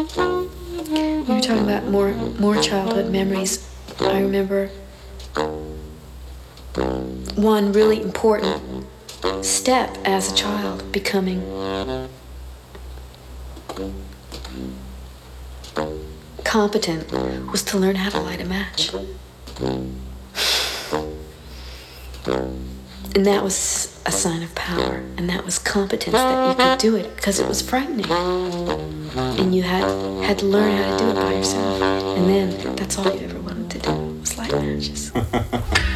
You were talking about more childhood memories. I remember one really important step as a child becoming competent was to learn how to light a match. And that was a sign of power, and that was competence that you could do it, because it was frightening. And you had to learn how to do it by yourself. And then that's all you ever wanted to do was light matches.